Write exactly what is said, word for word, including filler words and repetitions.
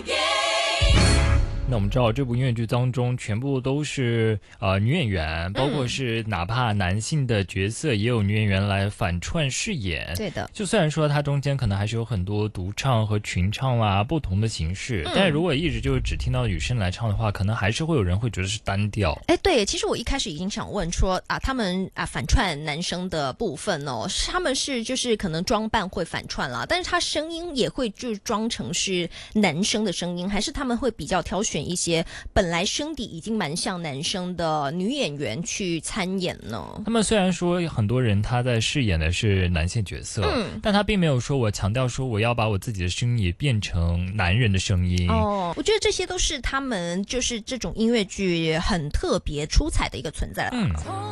那我们知道这部音乐剧当中全部都是呃女演员，包括是哪怕男性的角色也有女演员来反串饰演。 对的， 就虽然说它中间可能还是有很多独唱和群唱啦不同的形式，嗯、但是如果一直就是只听到女生来唱的话，可能还是会有人会觉得是单调。 哎，对，其实我一开始已经想问说啊，他们啊反串男生的部分哦，他们是就是可能装扮会反串啦，但是他声音也会就装成是男生的声音，还是他们会比较挑选一些本来声底已经蛮像男生的女演员去参演呢？ 他们虽然说很多人他在饰演的是男性角色，嗯，但他并没有说我强调说我要把我自己的声音也变成男人的声音。 哦，我觉得这些都是他们就是这种音乐剧很特别出彩的一个存在了。嗯。